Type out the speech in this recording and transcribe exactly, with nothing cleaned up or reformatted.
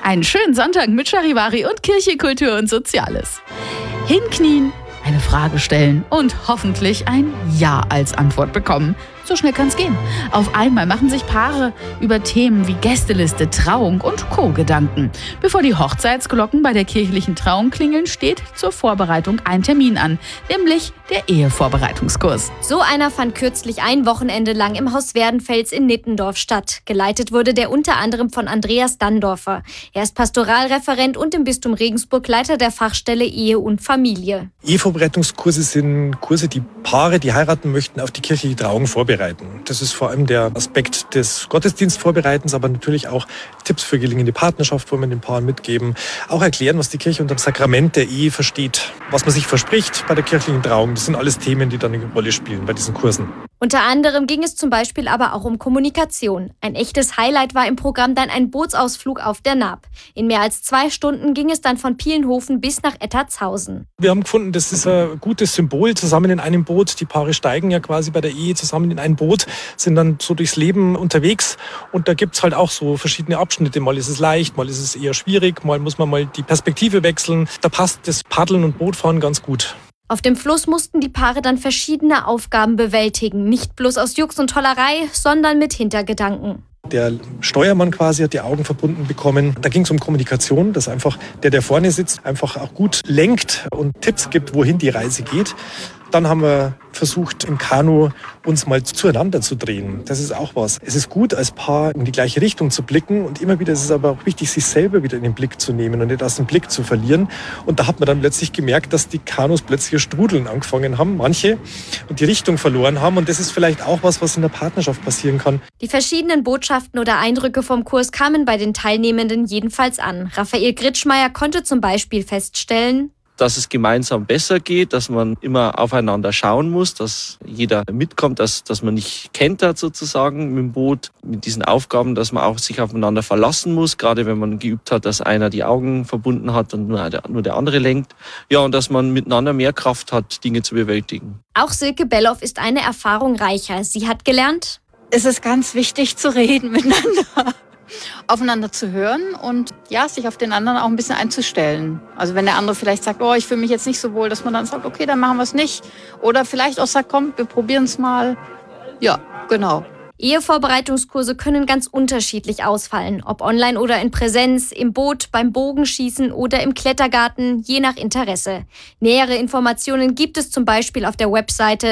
Einen schönen Sonntag mit Charivari und Kirche, Kultur und Soziales. Hinknien, eine Frage stellen und hoffentlich ein Ja als Antwort bekommen. So schnell kann's gehen. Auf einmal machen sich Paare über Themen wie Gästeliste, Trauung und Co. Gedanken. Bevor die Hochzeitsglocken bei der kirchlichen Trauung klingeln, steht zur Vorbereitung ein Termin an, nämlich der Ehevorbereitungskurs. So einer fand kürzlich ein Wochenende lang im Haus Werdenfels in Nittendorf statt. Geleitet wurde der unter anderem von Andreas Dandorfer. Er ist Pastoralreferent und im Bistum Regensburg Leiter der Fachstelle Ehe und Familie. Ehevorbereitungskurse sind Kurse, die Paare, die heiraten möchten, auf die kirchliche Trauung vorbereiten. Das ist vor allem der Aspekt des Gottesdienstvorbereitens, aber natürlich auch Tipps für gelingende Partnerschaft, wo man den Paaren mitgeben. Auch erklären, was die Kirche unter dem Sakrament der Ehe versteht, was man sich verspricht bei der kirchlichen Trauung. Das sind alles Themen, die dann eine Rolle spielen bei diesen Kursen. Unter anderem ging es zum Beispiel aber auch um Kommunikation. Ein echtes Highlight war im Programm dann ein Bootsausflug auf der Naab. In mehr als zwei Stunden ging es dann von Pielenhofen bis nach Ettertshausen. Wir haben gefunden, das ist ein gutes Symbol, zusammen in einem Boot. Die Paare steigen ja quasi bei der Ehe zusammen in ein Boot, sind dann so durchs Leben unterwegs. Und da gibt es halt auch so verschiedene Abschnitte. Mal ist es leicht, mal ist es eher schwierig, mal muss man mal die Perspektive wechseln. Da passt das Paddeln und Bootfahren ganz gut. Auf dem Fluss mussten die Paare dann verschiedene Aufgaben bewältigen. Nicht bloß aus Jux und Tollerei, sondern mit Hintergedanken. Der Steuermann quasi hat die Augen verbunden bekommen. Da ging es um Kommunikation, dass einfach der, der vorne sitzt, einfach auch gut lenkt und Tipps gibt, wohin die Reise geht. Dann haben wir versucht, im Kanu uns mal zueinander zu drehen. Das ist auch was. Es ist gut, als Paar in die gleiche Richtung zu blicken und immer wieder ist es aber auch wichtig, sich selber wieder in den Blick zu nehmen und nicht aus dem Blick zu verlieren. Und da hat man dann plötzlich gemerkt, dass die Kanus plötzlich ihr Strudeln angefangen haben, manche, und die Richtung verloren haben. Und das ist vielleicht auch was, was in der Partnerschaft passieren kann. Die verschiedenen Botschaften oder Eindrücke vom Kurs kamen bei den Teilnehmenden jedenfalls an. Raphael Gritschmeier konnte zum Beispiel feststellen, dass es gemeinsam besser geht, dass man immer aufeinander schauen muss, dass jeder mitkommt, dass, dass man nicht kentert sozusagen mit dem Boot, mit diesen Aufgaben, dass man auch sich aufeinander verlassen muss, gerade wenn man geübt hat, dass einer die Augen verbunden hat und nur der, nur der andere lenkt. Ja, und dass man miteinander mehr Kraft hat, Dinge zu bewältigen. Auch Silke Belloff ist eine Erfahrung reicher. Sie hat gelernt, es ist ganz wichtig zu reden miteinander. Aufeinander zu hören und ja, sich auf den anderen auch ein bisschen einzustellen. Also wenn der andere vielleicht sagt, oh, ich fühle mich jetzt nicht so wohl, dass man dann sagt, okay, dann machen wir es nicht. Oder vielleicht auch sagt, komm, wir probieren es mal. Ja, genau. Ehevorbereitungskurse können ganz unterschiedlich ausfallen, ob online oder in Präsenz, im Boot, beim Bogenschießen oder im Klettergarten, je nach Interesse. Nähere Informationen gibt es zum Beispiel auf der Webseite